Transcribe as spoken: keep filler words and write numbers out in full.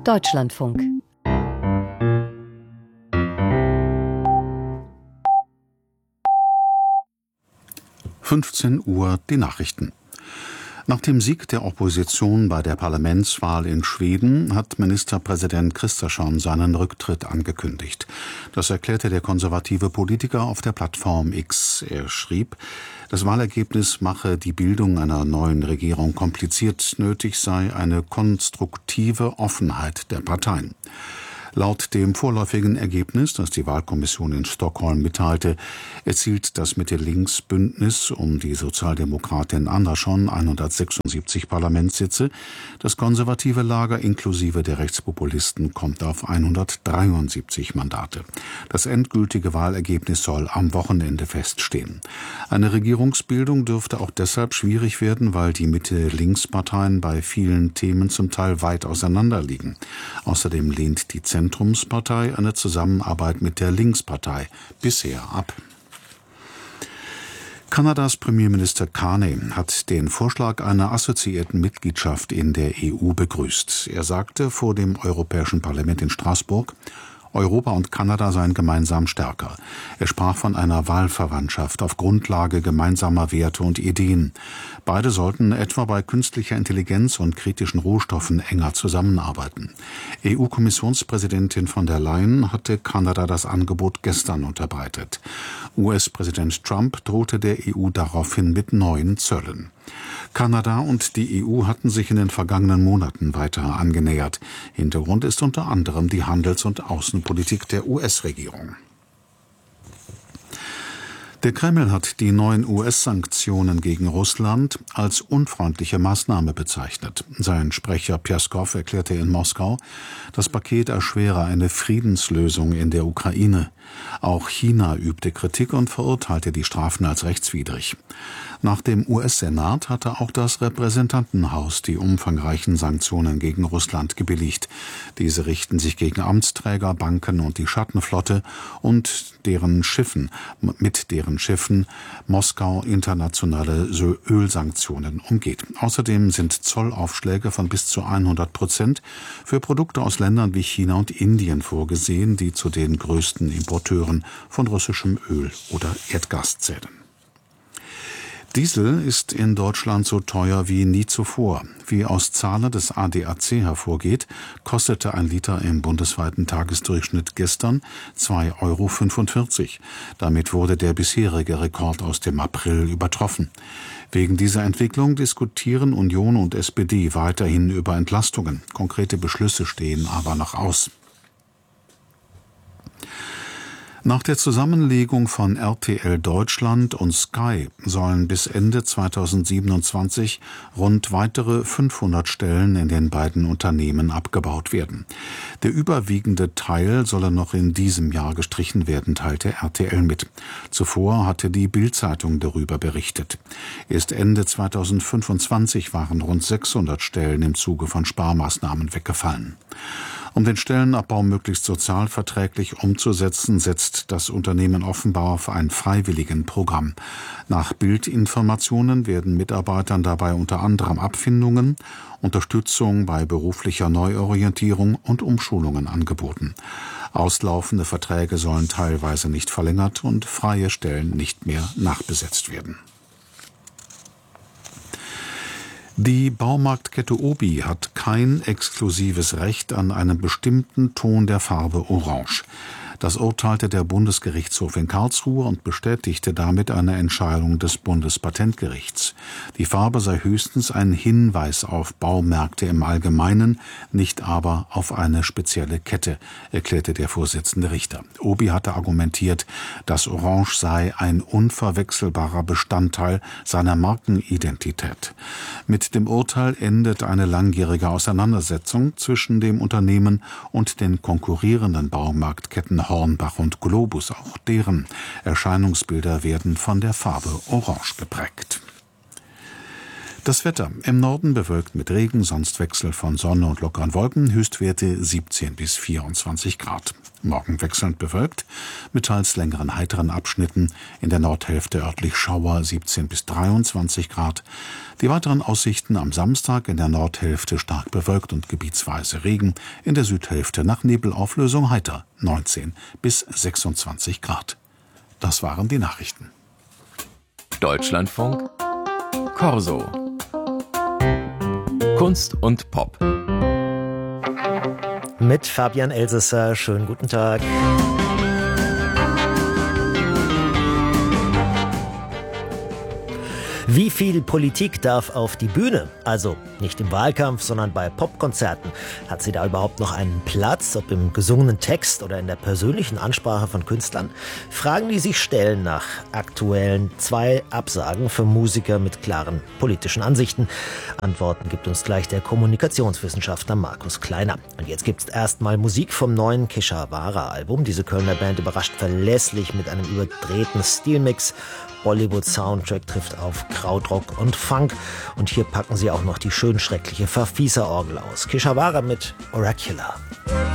Deutschlandfunk. fünfzehn Uhr die Nachrichten. Nach dem Sieg der Opposition bei der Parlamentswahl in Schweden hat Ministerpräsident Kristersson seinen Rücktritt angekündigt. Das erklärte der konservative Politiker auf der Plattform X. Er schrieb, das Wahlergebnis mache die Bildung einer neuen Regierung kompliziert. Nötig sei eine konstruktive Offenheit der Parteien. Laut dem vorläufigen Ergebnis, das die Wahlkommission in Stockholm mitteilte, erzielt das Mitte-Links-Bündnis um die Sozialdemokratin Andersson hundertsechsundsiebzig Parlamentssitze. Das konservative Lager inklusive der Rechtspopulisten kommt auf hundertdreiundsiebzig Mandate. Das endgültige Wahlergebnis soll am Wochenende feststehen. Eine Regierungsbildung dürfte auch deshalb schwierig werden, weil die Mitte-Links-Parteien bei vielen Themen zum Teil weit auseinander liegen. Außerdem lehnt die Zentrumspartei eine Zusammenarbeit mit der Linkspartei bisher ab. Kanadas Premierminister Carney hat den Vorschlag einer assoziierten Mitgliedschaft in der E U begrüßt. Er sagte vor dem Europäischen Parlament in Straßburg, Europa und Kanada seien gemeinsam stärker. Er sprach von einer Wahlverwandtschaft auf Grundlage gemeinsamer Werte und Ideen. Beide sollten etwa bei künstlicher Intelligenz und kritischen Rohstoffen enger zusammenarbeiten. E U-Kommissionspräsidentin von der Leyen hatte Kanada das Angebot gestern unterbreitet. U S-Präsident Trump drohte der E U daraufhin mit neuen Zöllen. Kanada und die E U hatten sich in den vergangenen Monaten weiter angenähert. Hintergrund ist unter anderem die Handels- und Außenpolitik der U S-Regierung. Der Kreml hat die neuen U S-Sanktionen gegen Russland als unfreundliche Maßnahme bezeichnet. Sein Sprecher Pjaskow erklärte in Moskau, das Paket erschwere eine Friedenslösung in der Ukraine. Auch China übte Kritik und verurteilte die Strafen als rechtswidrig. Nach dem U S-Senat hatte auch das Repräsentantenhaus die umfangreichen Sanktionen gegen Russland gebilligt. Diese richten sich gegen Amtsträger, Banken und die Schattenflotte und deren Schiffen, mit deren Schiffen Moskau internationale Ölsanktionen umgeht. Außerdem sind Zollaufschläge von bis zu hundert Prozent für Produkte aus Ländern wie China und Indien vorgesehen, die zu den größten Importeuren von russischem Öl oder Erdgas zählen. Diesel ist in Deutschland so teuer wie nie zuvor. Wie aus Zahlen des A D A C hervorgeht, kostete ein Liter im bundesweiten Tagesdurchschnitt gestern zwei Euro fünfundvierzig. Damit wurde der bisherige Rekord aus dem April übertroffen. Wegen dieser Entwicklung diskutieren Union und S P D weiterhin über Entlastungen. Konkrete Beschlüsse stehen aber noch aus. Nach der Zusammenlegung von R T L Deutschland und Sky sollen bis Ende zweitausendsiebenundzwanzig rund weitere fünfhundert Stellen in den beiden Unternehmen abgebaut werden. Der überwiegende Teil solle noch in diesem Jahr gestrichen werden, teilte R T L mit. Zuvor hatte die Bild-Zeitung darüber berichtet. Erst Ende zweitausendfünfundzwanzig waren rund sechshundert Stellen im Zuge von Sparmaßnahmen weggefallen. Um den Stellenabbau möglichst sozialverträglich umzusetzen, setzt das Unternehmen offenbar auf ein freiwilligen Programm. Nach Bildinformationen werden Mitarbeitern dabei unter anderem Abfindungen, Unterstützung bei beruflicher Neuorientierung und Umschulungen angeboten. Auslaufende Verträge sollen teilweise nicht verlängert und freie Stellen nicht mehr nachbesetzt werden. Die Baumarktkette Obi hat kein exklusives Recht an einem bestimmten Ton der Farbe Orange. Das urteilte der Bundesgerichtshof in Karlsruhe und bestätigte damit eine Entscheidung des Bundespatentgerichts. Die Farbe sei höchstens ein Hinweis auf Baumärkte im Allgemeinen, nicht aber auf eine spezielle Kette, erklärte der Vorsitzende Richter. Obi hatte argumentiert, das Orange sei ein unverwechselbarer Bestandteil seiner Markenidentität. Mit dem Urteil endet eine langjährige Auseinandersetzung zwischen dem Unternehmen und den konkurrierenden Baumarktketten Hornbach und Globus. Auch deren Erscheinungsbilder werden von der Farbe Orange geprägt. Das Wetter. Im Norden bewölkt mit Regen, sonst Wechsel von Sonne und lockeren Wolken, Höchstwerte siebzehn bis vierundzwanzig Grad. Morgen wechselnd bewölkt, mit teils längeren heiteren Abschnitten, in der Nordhälfte örtlich Schauer, siebzehn bis dreiundzwanzig Grad. Die weiteren Aussichten am Samstag: in der Nordhälfte stark bewölkt und gebietsweise Regen, in der Südhälfte nach Nebelauflösung heiter, neunzehn bis sechsundzwanzig Grad. Das waren die Nachrichten. Deutschlandfunk Corso. Kunst und Pop. Mit Fabian Elsässer. Schönen guten Tag. Wie viel Politik darf auf die Bühne? Also nicht im Wahlkampf, sondern bei Popkonzerten. Hat sie da überhaupt noch einen Platz, ob im gesungenen Text oder in der persönlichen Ansprache von Künstlern? Fragen, die sich stellen nach aktuellen zwei Absagen für Musiker mit klaren politischen Ansichten. Antworten gibt uns gleich der Kommunikationswissenschaftler Markus Kleiner. Und jetzt gibt's erstmal Musik vom neuen Keshavara-Album. Diese Kölner Band überrascht verlässlich mit einem überdrehten Stilmix. Bollywood-Soundtrack trifft auf Krautrock und Funk. Und hier packen sie auch noch die schön schreckliche Verfießer-Orgel aus. Keshavara mit Oracular.